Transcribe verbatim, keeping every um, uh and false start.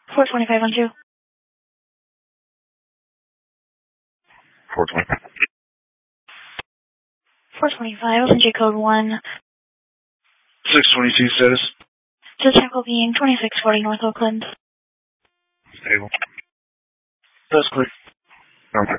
four twenty-five on two. four twenty-five. four twenty-five, open J code one. six twenty-two status. To tackle being twenty-six forty North Oakland. Stable. That's clear.